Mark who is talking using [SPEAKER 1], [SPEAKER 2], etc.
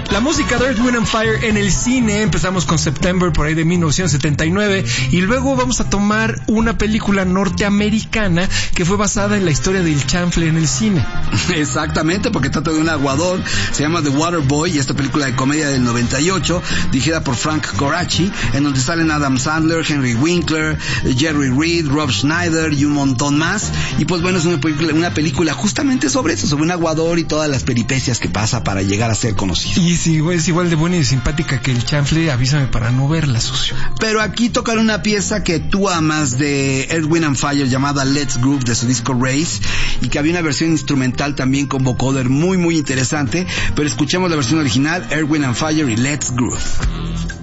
[SPEAKER 1] La música de Earth, Wind and Fire en el cine. Empezamos con September por ahí de 1979 y luego vamos a tomar una película norteamericana que fue basada en la historia del chanfle en el cine.
[SPEAKER 2] Exactamente, porque trata de un aguador, se llama The Waterboy, y esta película de comedia del 98, dirigida por Frank Coraci, en donde salen Adam Sandler, Henry Winkler, Jerry Reed, Rob Schneider y un montón más. Y pues bueno, es una película justamente sobre eso, sobre un aguador y todas las peripecias que pasa para llegar a ser conocido.
[SPEAKER 1] Y sí, es igual de buena y simpática que el chanfle, avísame para no verla, socio.
[SPEAKER 2] Pero aquí tocan una pieza que tú amas de Earth, Wind and Fire llamada Let's Groove, de su disco Race, y que había una versión instrumental también con vocoder muy muy interesante, pero escuchemos la versión original, Earth, Wind and Fire y Let's Groove.